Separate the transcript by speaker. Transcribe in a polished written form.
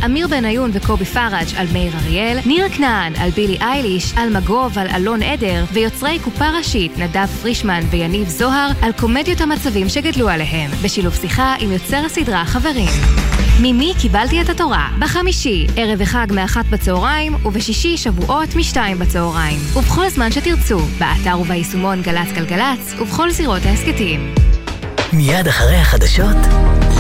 Speaker 1: אמיר בניון וקובי פראג' על מאיר אריאל, ניר כנען על בילי אייליש, על מגוב על אלון עדר, ויוצרי קופה ראשית נדב פרישמן ויניב זוהר על קומדיות המצבים שגדלו עליהם, בשילוב שיחה עם יוצר הסדרה חברים. ממי קיבלתי את התורה? בחמישי, ערב וחג מ13:00 ובשישי שבועות מ14:00 ובכל זמן שתרצו, באתר וביישומון גלץ גלגלץ ובכל זירות ההסקטים.
Speaker 2: מיד אחרי החדשות